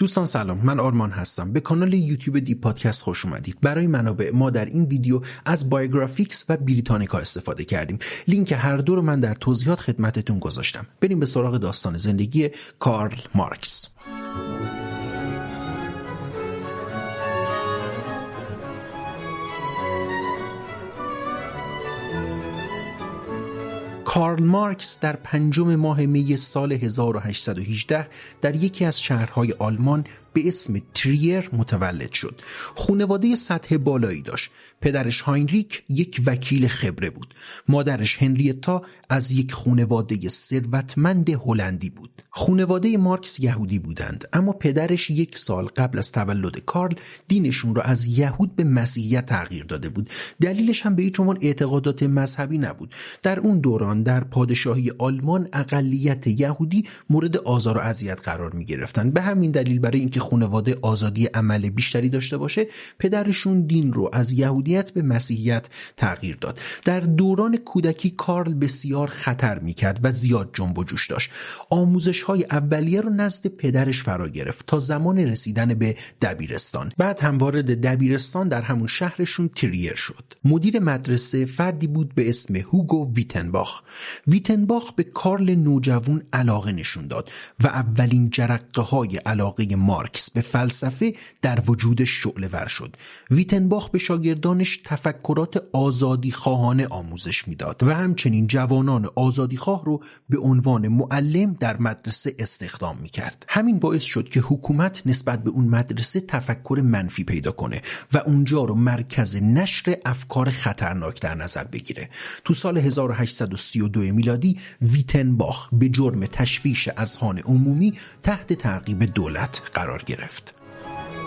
دوستان سلام، من آرمان هستم. به کانال یوتیوب دی پادکست خوش اومدید. برای منابع ما در این ویدیو از بایوگرافیکس و بریتانیکا استفاده کردیم. لینک هر دو رو من در توضیحات خدمتتون گذاشتم. بریم به سراغ داستان زندگی کارل مارکس. کارل مارکس در 5 ماه می سال 1818 در یکی از شهرهای آلمان به اسم تریر متولد شد. خانواده سطح بالایی داشت. پدرش هاینریک یک وکیل خبره بود. مادرش هنریتا از یک خانواده ثروتمند هلندی بود. خانواده مارکس یهودی بودند، اما پدرش 1 سال قبل از تولد کارل دینشون را از یهود به مسیحیت تغییر داده بود. دلیلش هم به هیچ عنوان اعتقادات مذهبی نبود. در اون دوران در پادشاهی آلمان اقلیت یهودی مورد آزار و اذیت قرار می گرفتن. به همین دلیل برای اینکه خانواده آزادی عمل بیشتری داشته باشه، پدرشون دین رو از یهودیت به مسیحیت تغییر داد. در دوران کودکی کارل بسیار خطر می‌کرد و زیاد جنب و جوش داشت. آموزش‌های اولیه رو نزد پدرش فرا گرفت تا زمان رسیدن به دبیرستان. بعد هم وارد دبیرستان در همون شهرشون تریر شد. مدیر مدرسه فردی بود به اسم هوگو ویتنباخ. ویتنباخ به کارل نوجوان علاقه نشون داد و اولین جرقه‌های علاقه مارکس به فلسفه در وجودش شعله‌ور شد. ویتنباخ به شاگردانش تفکرات آزادی خواهانه آموزش میداد و همچنین جوانان آزادی خواه رو به عنوان معلم در مدرسه استخدام میکرد. همین باعث شد که حکومت نسبت به اون مدرسه تفکر منفی پیدا کنه و اونجا رو مرکز نشر افکار خطرناک در نظر بگیره. تو سال 1832 میلادی ویتنباخ به جرم تشویش اذهان عمومی تحت تعقیب دولت قرار گرفت.